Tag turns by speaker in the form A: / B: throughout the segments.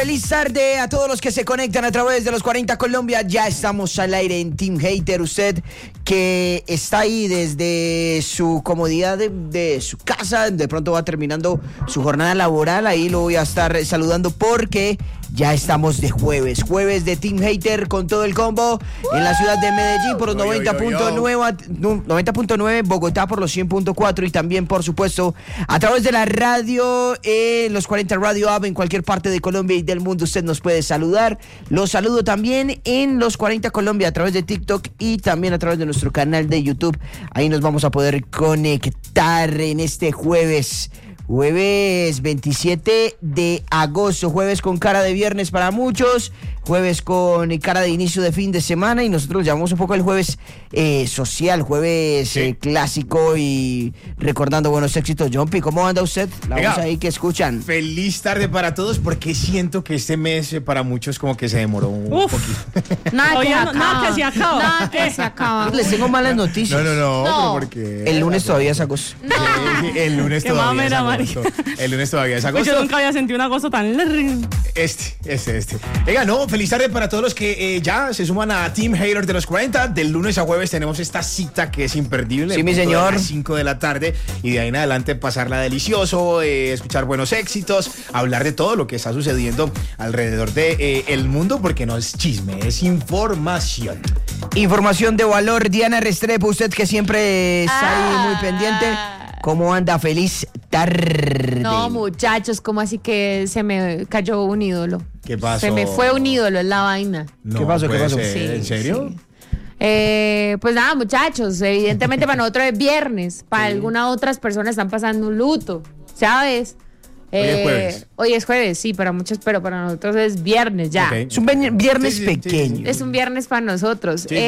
A: Feliz tarde a todos los que se conectan a través de los 40 Colombia. Ya estamos al aire en Team Hater. Usted que está ahí desde su comodidad de su casa, de pronto va terminando su jornada laboral. Ahí lo voy a estar saludando porque ya estamos de jueves de Team Hater con todo el combo en la ciudad de Medellín por los 90.9, Bogotá por los 100.4 y también, por supuesto, a través de la radio, los 40 Radio App en cualquier parte de Colombia y del mundo. Usted nos puede saludar. Los saludo también en los 40 Colombia a través de TikTok y también a través de nuestro canal de YouTube. Ahí nos vamos a poder conectar en este jueves 27 de agosto, jueves con cara de viernes para muchos, jueves con cara de inicio de fin de semana, y nosotros llamamos un poco el jueves social, jueves clásico y recordando buenos éxitos. Jumpy, ¿cómo anda usted? La voz ahí que escuchan.
B: Feliz tarde para todos, porque siento que este mes para muchos como que se demoró un poquito.
C: Nada que se acaba.
A: Les tengo malas noticias.
B: No, porque
A: el lunes todavía es agosto.
B: El lunes todavía es agosto. El lunes todavía es agosto.
C: Yo nunca había sentido un agosto tan largo.
B: Oiga, feliz tarde para todos los que ya se suman a Team Hater de los 40. Del lunes a jueves tenemos esta cita que es imperdible.
A: Sí, mi señor.
B: A las 5 de la tarde y de ahí en adelante pasarla delicioso, escuchar buenos éxitos, hablar de todo lo que está sucediendo alrededor de el mundo, porque no es chisme, es información.
A: Información de valor. Diana Restrepo, usted que siempre está ahí muy pendiente. ¿Cómo anda? Feliz tarde.
D: No, muchachos, ¿cómo así que se me cayó un ídolo?
B: ¿Qué pasó?
D: Se me fue un ídolo, es la vaina.
B: No,
A: ¿Qué pasó?
B: Sí, ¿en serio?
D: Sí. Pues nada, muchachos, evidentemente para nosotros es viernes, para algunas otras personas están pasando un luto, ¿sabes? Hoy es jueves, sí, para muchos, pero para nosotros es viernes ya.
B: Okay.
A: Es un viernes pequeño.
D: Sí. Es un viernes para nosotros.
B: Sí.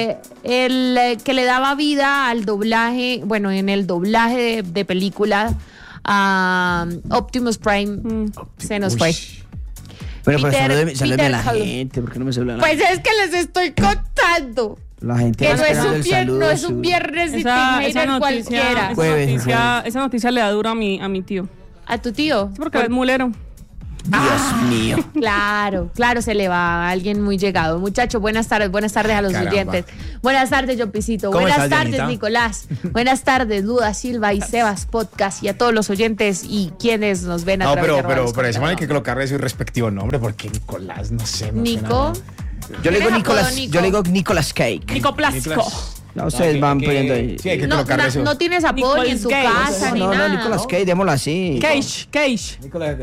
D: El que le daba vida al doblaje, bueno, en el doblaje de película a Optimus Prime se nos fue.
A: Pero salúdeme a la
D: Peter
A: gente, ¿por qué no me saludan?
D: Pues es que les estoy contando.
A: La gente
D: Que
A: va esperando el saludo
D: no es un viernes de Team Hater cualquiera.
C: Esa noticia le da duro a mi tío.
D: ¿A tu tío?
C: Sí, porque es mulero.
A: Dios mío.
D: Claro, se le va a alguien muy llegado. Muchachos, buenas tardes a los oyentes. Buenas tardes, Jompicito. Buenas tardes,
B: Dianita?
D: Nicolás. Buenas tardes, Duda Silva y Sebas Podcast, y a todos los oyentes y quienes nos ven a través de
B: pero ese man hay que colocarle su respectivo nombre, porque Nicolás, no sé.
D: Nico.
A: Yo le digo
D: Nicolás.
A: Nicolás Cake.
C: Nico Plasco.
A: No, ustedes van poniendo ahí.
B: Sí, hay que colocarle eso.
D: No tienes apodo ni en tu casa ni nada.
A: No, Nicolás Cage, démoslo así.
C: Cage.
B: Nicolás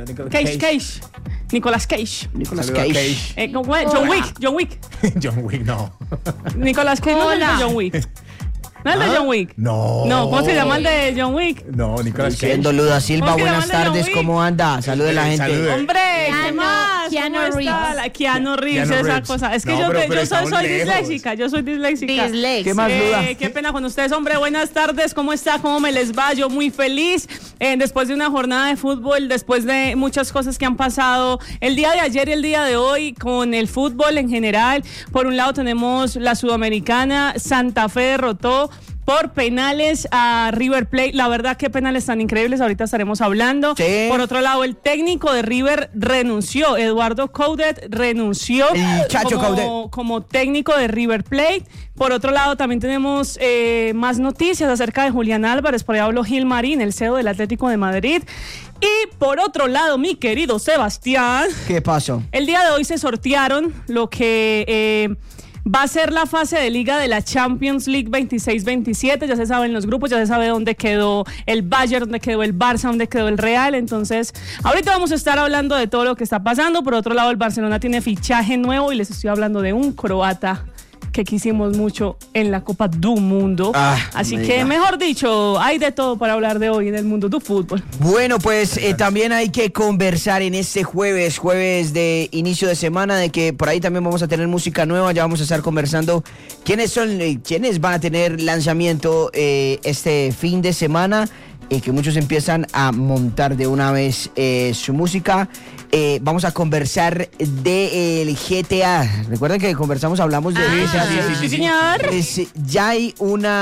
C: Nicolas Cage.
A: Nicolás
B: Saludo a
A: Cage.
C: John Wick.
B: John Wick, no.
C: Nicolas Cage no es el de John Wick. ¿No es el de John Wick?
B: No.
C: ¿Cómo se llama el de John Wick?
B: No, Nicolás Cage.
A: Siendo Luda Silva,
C: ¿Cómo se
A: buenas
C: llama el de
A: tardes,
C: John Wick?
A: ¿cómo anda? Salude a la gente.
B: Salude.
C: Hombre, ¿qué más?
D: Keanu
C: ¿Cómo está?
D: Reeves.
C: Keanu Reeves,
B: Keanu
C: esa
B: Reeves.
C: cosa. Es que
B: No,
C: yo
B: pero
C: soy
B: estamos lejos.
C: disléxica. Yo soy disléxica.
A: ¿Qué más, Luda?
C: Qué pena con ustedes, hombre. Buenas tardes, ¿cómo está? ¿Cómo me les va? Yo muy feliz. Después de una jornada de fútbol, después de muchas cosas que han pasado el día de ayer y el día de hoy con el fútbol en general. Por un lado tenemos la Sudamericana. Santa Fe derrotó por penales a River Plate. La verdad, qué penales tan increíbles, ahorita estaremos hablando.
A: Sí.
C: Por otro lado, el técnico de River renunció. Eduardo Coudet renunció como técnico de River Plate. Por otro lado, también tenemos más noticias acerca de Julián Álvarez. Por ahí habló Gil Marín, el CEO del Atlético de Madrid. Y por otro lado, mi querido Sebastián.
A: ¿Qué pasó?
C: El día de hoy se sortearon lo que va a ser la fase de liga de la Champions League 26-27. Ya se saben los grupos, ya se sabe dónde quedó el Bayern, dónde quedó el Barça, dónde quedó el Real. Entonces, ahorita vamos a estar hablando de todo lo que está pasando. Por otro lado, el Barcelona tiene fichaje nuevo y les estoy hablando de un croata que quisimos mucho en la Copa do Mundo. Así que, mejor dicho, hay de todo para hablar de hoy en el mundo del fútbol.
A: Bueno, pues también hay que conversar en este jueves de inicio de semana, de que por ahí también vamos a tener música nueva. Ya vamos a estar conversando quiénes van a tener lanzamiento este fin de semana. que muchos empiezan a montar de una vez su música. Vamos a conversar del GTA. Recuerden que hablamos de GTA.
C: Sí, señor.
A: Ya hay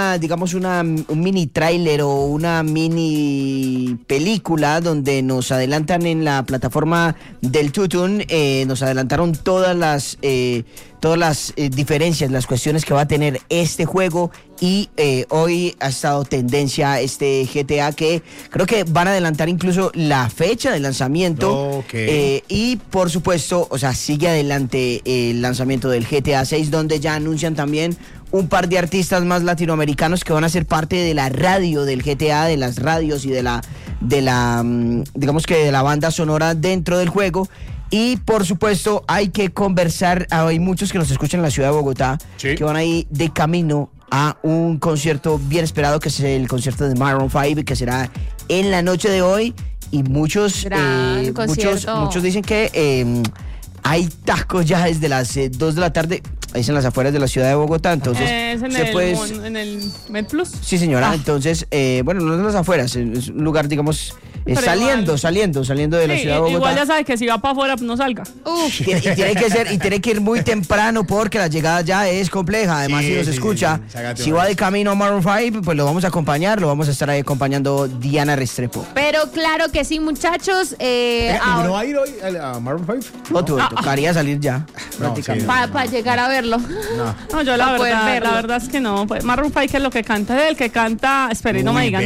A: un mini tráiler o una mini película donde nos adelantan en la plataforma del Tutun, nos adelantaron todas las diferencias, las cuestiones que va a tener este juego, y hoy ha estado tendencia este GTA, que creo que van a adelantar incluso la fecha de lanzamiento. Y por supuesto, o sea, sigue adelante el lanzamiento del GTA 6, donde ya anuncian también un par de artistas más latinoamericanos que van a ser parte de la radio del GTA, de las radios y de la digamos que de la banda sonora dentro del juego. Y por supuesto hay que conversar, hay muchos que nos escuchan en la ciudad de Bogotá, que van ahí de camino a un concierto bien esperado, que es el concierto de Maroon 5, que será en la noche de hoy, y muchos dicen que hay tacos ya desde las 2 de la tarde. Es en las afueras de la ciudad de Bogotá, entonces...
C: ¿Es en el MedPlus?
A: Sí, señora, entonces, bueno, no es en las afueras, es un lugar, digamos, saliendo de la ciudad de Bogotá.
C: Igual ya sabe que si va para afuera, no salga.
A: Y tiene que ir muy temprano, porque la llegada ya es compleja. Además, si nos escucha, si va de camino a Maroon 5, pues lo vamos a acompañar, lo vamos a estar ahí acompañando Diana Restrepo.
D: Pero claro que sí, muchachos.
B: ¿No va a ir hoy a Maroon 5?
A: No, tocaría salir ya, prácticamente.
D: Para llegar a verlo.
C: No, yo la verdad es que no. Pues, Maroon 5 es lo que canta, el que canta... Espere, no me digan.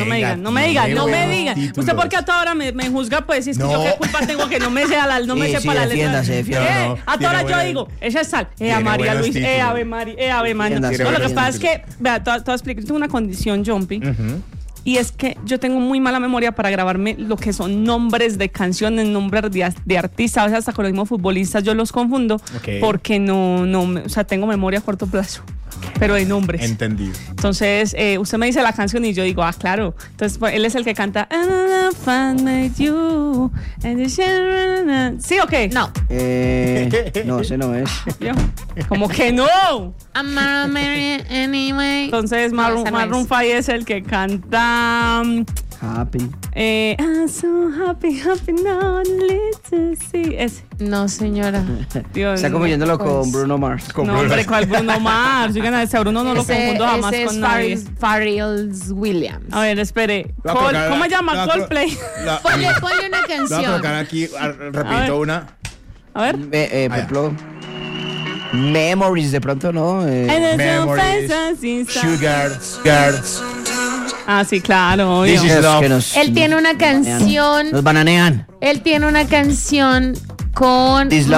C: ¿Usted por qué hasta ahora me juzga? Pues si es que yo qué culpa tengo que no me sepa la letra. Hasta ahora yo digo, esa es tal. María Luis, Ave María, Ave María. Lo que pasa es que, vea, te voy a explicar, yo tengo una condición, Jumpy. Y es que yo tengo muy mala memoria para grabarme lo que son nombres de canciones, nombres de artistas, a veces hasta con los mismos futbolistas yo los confundo, porque o sea, tengo memoria a corto plazo, pero de nombres.
B: Entendido.
C: Entonces, usted me dice la canción y yo digo, claro. Entonces, pues, él es el que canta. ¿Sí o qué?
D: No.
A: No, ese no es.
C: ¿Cómo que no?
D: Anyway.
C: Entonces, Maroon 5 es el que canta...
A: Happy.
C: I'm so happy now, let's see. Ese.
D: No, señora.
C: Dios,
A: está confundiéndolo con Bruno Mars.
C: No, hombre, ¿cuál Bruno Mars? Oigan, a ese Bruno no lo confundo jamás con nadie.
D: Pharrell Williams.
C: A ver, espere. ¿Cómo se llama? Coldplay.
D: Ponle una canción.
B: Voy a colocar aquí, repito, una.
C: A ver.
A: Por ejemplo, Memories, de pronto, ¿no?
B: Memories, Sugar.
C: Sí, claro.
B: This is love.
D: Él tiene una canción.
A: Nos bananean.
D: Él tiene una canción con